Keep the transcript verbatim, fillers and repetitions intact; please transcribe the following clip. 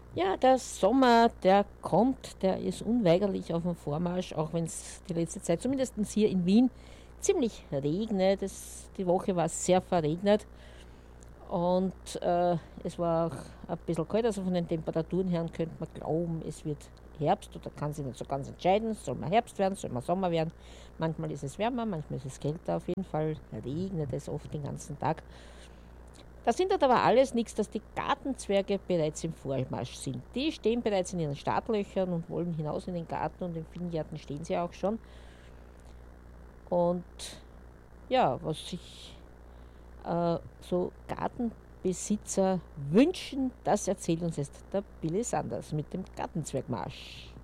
Ja, der Sommer, der kommt, der ist unweigerlich auf dem Vormarsch, auch wenn es die letzte Zeit, zumindest hier in Wien, ziemlich regnet. Es, die Woche war sehr verregnet und äh, es war auch ein bisschen kalt, also von den Temperaturen her könnte man glauben, es wird Herbst oder kann sich nicht so ganz entscheiden, soll man Herbst werden, soll man Sommer werden. Manchmal ist es wärmer, manchmal ist es kälter, auf jeden Fall regnet es oft den ganzen Tag. Das hindert aber alles nichts, dass die Gartenzwerge bereits im Vormarsch sind. Die stehen bereits in ihren Startlöchern und wollen hinaus in den Garten und in vielen Gärten stehen sie auch schon. Und ja, was sich äh, so Gartenbesitzer wünschen, das erzählt uns jetzt der Billy Sanders mit dem Gartenzwergmarsch.